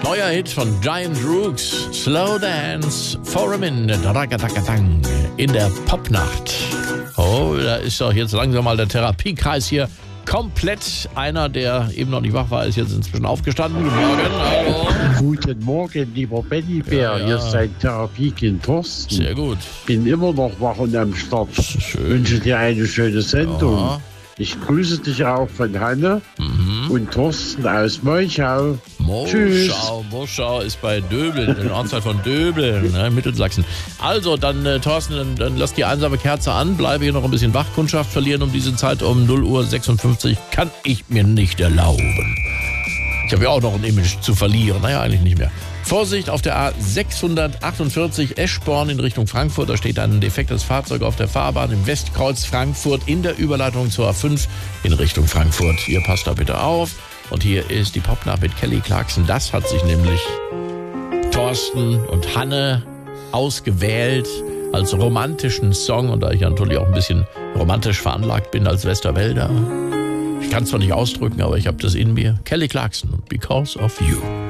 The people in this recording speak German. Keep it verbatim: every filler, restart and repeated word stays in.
Neuer Hit von Giant Rooks, Slow Dance for a Minute, in der Popnacht. Oh, da ist doch jetzt langsam mal der Therapiekreis hier komplett. Einer, der eben noch nicht wach war, ist jetzt inzwischen aufgestanden. Guten Morgen, hallo. Guten Morgen, lieber Benny Bär. Ja, ja. Hier ist dein Therapiekind Thorsten. Sehr gut. Bin immer noch wach und am Start. Schön. Wünsche dir eine schöne Sendung. Ja. Ich grüße dich auch von Hanne Mhm. und Thorsten aus Molchau. Tschüss. Moschau, Moschau ist bei Döbeln, in der Ortsteil von Döbeln, ne, Mittelsachsen. Also, dann, äh, Thorsten, dann, dann lass die einsame Kerze an, bleibe hier noch ein bisschen wach. Kundschaft verlieren um diese Zeit um null Uhr sechsundfünfzig kann ich mir nicht erlauben. Ich habe ja auch noch ein Image zu verlieren. Naja, eigentlich nicht mehr. Vorsicht auf der A sechshundertachtundvierzig Eschborn in Richtung Frankfurt. Da steht ein defektes Fahrzeug auf der Fahrbahn im Westkreuz Frankfurt in der Überleitung zur A fünf in Richtung Frankfurt. Ihr passt da bitte auf. Und hier ist die Popnacht mit Kelly Clarkson. Das hat sich nämlich Thorsten und Hanne ausgewählt als romantischen Song. Und da ich ja natürlich auch ein bisschen romantisch veranlagt bin als Westerwälder, ich kann es zwar nicht ausdrücken, aber ich habe das in mir. Kelly Clarkson und Because of You.